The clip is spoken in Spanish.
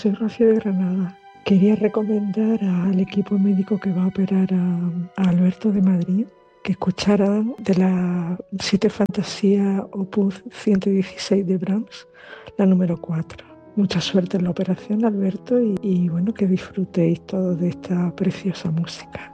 soy Rocío de Granada. Quería recomendar al equipo médico que va a operar a Alberto de Madrid que escucharan de la Siete Fantasía Opus 116 de Brahms, la número 4. Mucha suerte en la operación, Alberto, y bueno, que disfrutéis todos de esta preciosa música.